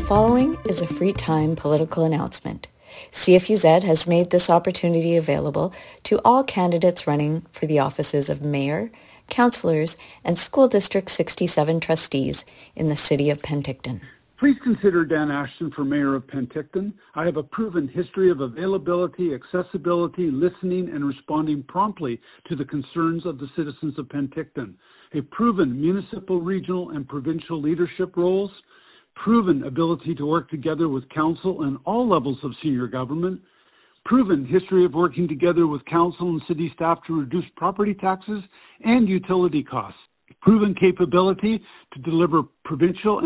following is a free time political announcement. CFUZ has made this opportunity available to all candidates running for the offices of mayor, councillors, and School District 67 trustees in the city of Penticton. Please consider Dan Ashton for Mayor of Penticton. I have a proven history of availability, accessibility, listening, and responding promptly to the concerns of the citizens of Penticton. A proven municipal, regional, and provincial leadership roles, proven ability to work together with council and all levels of senior government, proven history of working together with council and city staff to reduce property taxes and utility costs, proven capability to deliver provincial